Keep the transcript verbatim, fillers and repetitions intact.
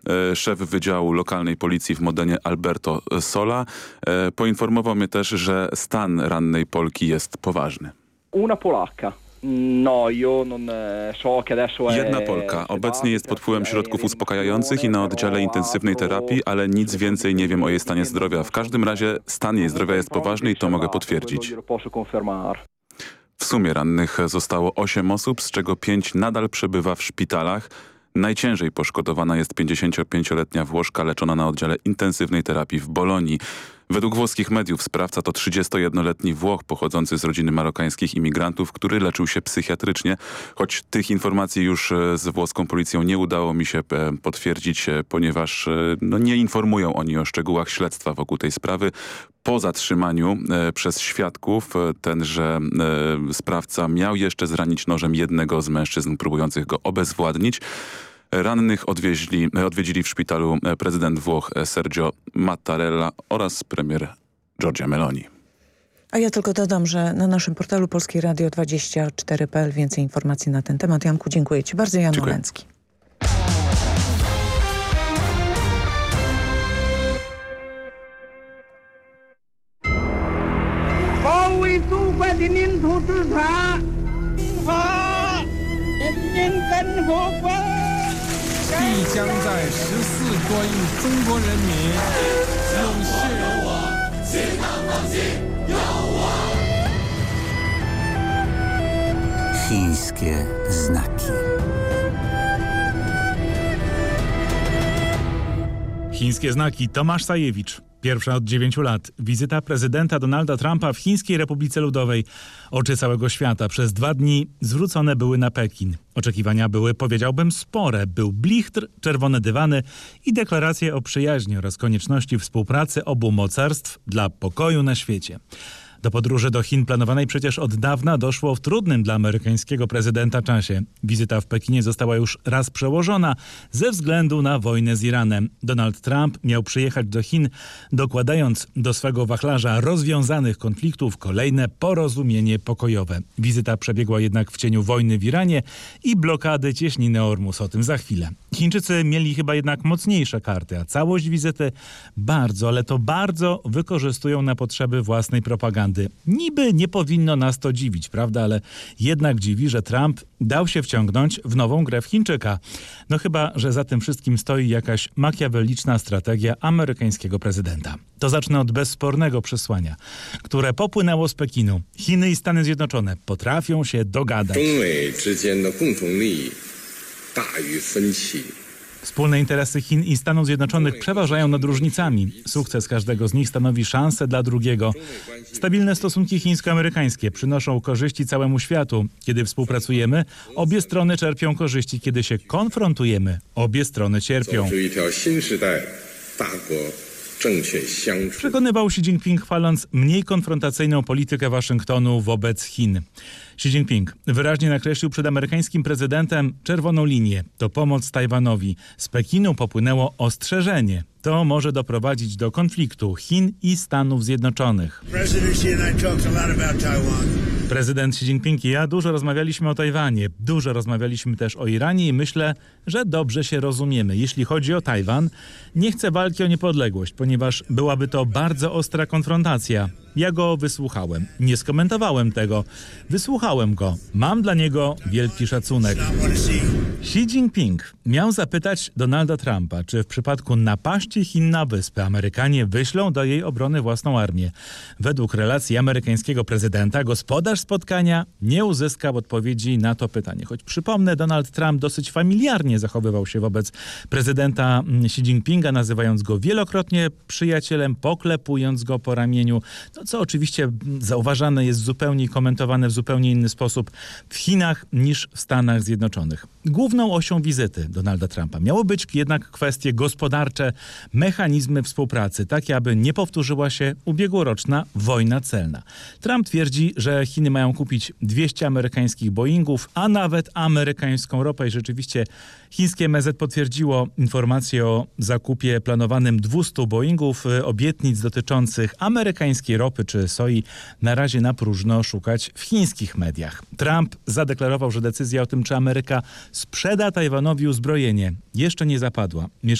szef Wydziału Lokalnej Policji w Modenie Alberto Sola. Poinformował mnie też, że stan rannej Polki jest poważny. Una Polacca. No, io non so che adesso è... Jedna Polka. Obecnie jest pod wpływem środków uspokajających i na oddziale intensywnej terapii, ale nic więcej nie wiem o jej stanie zdrowia. W każdym razie stan jej zdrowia jest poważny i to mogę potwierdzić. W sumie rannych zostało osiem osób, z czego pięć nadal przebywa w szpitalach. Najciężej poszkodowana jest pięćdziesięciopięcioletnia Włoszka leczona na oddziale intensywnej terapii w Bolonii. Według włoskich mediów sprawca to trzydziestojednoletni Włoch pochodzący z rodziny marokańskich imigrantów, który leczył się psychiatrycznie. Choć tych informacji już z włoską policją nie udało mi się potwierdzić, ponieważ no, nie informują oni o szczegółach śledztwa wokół tej sprawy. Po zatrzymaniu e, przez świadków e, tenże e, sprawca miał jeszcze zranić nożem jednego z mężczyzn próbujących go obezwładnić. Rannych odwieźli, odwiedzili w szpitalu prezydent Włoch Sergio Mattarella oraz premier Giorgia Meloni. A ja tylko dodam, że na naszym portalu Polskie Radio dwadzieścia cztery kropka p l więcej informacji na ten temat. Janku, dziękuję Ci bardzo. Jan Oleński. Chińskie znaki. Chińskie znaki. Tomasz Sajewicz. Pierwsza od dziewięciu lat. Wizyta prezydenta Donalda Trumpa w Chińskiej Republice Ludowej. Oczy całego świata przez dwa dni zwrócone były na Pekin. Oczekiwania były, powiedziałbym, spore. Był blichtr, czerwone dywany i deklaracje o przyjaźni oraz konieczności współpracy obu mocarstw dla pokoju na świecie. Do podróży do Chin planowanej przecież od dawna doszło w trudnym dla amerykańskiego prezydenta czasie. Wizyta w Pekinie została już raz przełożona ze względu na wojnę z Iranem. Donald Trump miał przyjechać do Chin, dokładając do swego wachlarza rozwiązanych konfliktów kolejne porozumienie pokojowe. Wizyta przebiegła jednak w cieniu wojny w Iranie i blokady cieśniny Ormus. O tym za chwilę. Chińczycy mieli chyba jednak mocniejsze karty, a całość wizyty bardzo, ale to bardzo wykorzystują na potrzeby własnej propagandy. Niby nie powinno nas to dziwić, prawda? Ale jednak dziwi, że Trump dał się wciągnąć w nową grę w Chińczyka. No chyba, że za tym wszystkim stoi jakaś makiaweliczna strategia amerykańskiego prezydenta. To zacznę od bezspornego przesłania, które popłynęło z Pekinu. Chiny i Stany Zjednoczone potrafią się dogadać. Wspólne interesy Chin i Stanów Zjednoczonych przeważają nad różnicami. Sukces każdego z nich stanowi szansę dla drugiego. Stabilne stosunki chińsko-amerykańskie przynoszą korzyści całemu światu. Kiedy współpracujemy, obie strony czerpią korzyści. Kiedy się konfrontujemy, obie strony cierpią. Przekonywał Xi Jinping, chwaląc mniej konfrontacyjną politykę Waszyngtonu wobec Chin. Xi Jinping wyraźnie nakreślił przed amerykańskim prezydentem czerwoną linię. To pomoc Tajwanowi. Z Pekinu popłynęło ostrzeżenie. To może doprowadzić do konfliktu Chin i Stanów Zjednoczonych. Prezydent Xi Jinping i ja dużo rozmawialiśmy o Tajwanie. Dużo rozmawialiśmy też o Iranie i myślę, że dobrze się rozumiemy. Jeśli chodzi o Tajwan, nie chcę walki o niepodległość, ponieważ byłaby to bardzo ostra konfrontacja. Ja go wysłuchałem. Nie skomentowałem tego. Wysłuchałem go. Mam dla niego wielki szacunek. Xi Jinping miał zapytać Donalda Trumpa, czy w przypadku napaści Chin na wyspę Amerykanie wyślą do jej obrony własną armię. Według relacji amerykańskiego prezydenta gospodarz spotkania nie uzyskał odpowiedzi na to pytanie. Choć przypomnę, Donald Trump dosyć familiarnie zachowywał się wobec prezydenta Xi Jinpinga, nazywając go wielokrotnie przyjacielem, poklepując go po ramieniu. No, co oczywiście zauważane jest zupełnie i komentowane w zupełnie inny sposób w Chinach niż w Stanach Zjednoczonych. Główną osią wizyty Donalda Trumpa miało być jednak kwestie gospodarcze, mechanizmy współpracy, takie aby nie powtórzyła się ubiegłoroczna wojna celna. Trump twierdzi, że Chiny mają kupić dwieście amerykańskich Boeingów, a nawet amerykańską ropę i rzeczywiście chińskie M Z potwierdziło informację o zakupie planowanym dwustu Boeingów. Obietnic dotyczących amerykańskiej ropy czy soi na razie na próżno szukać w chińskich mediach. Trump zadeklarował, że decyzja o tym, czy Ameryka sprzeda Tajwanowi uzbrojenie, jeszcze nie zapadła.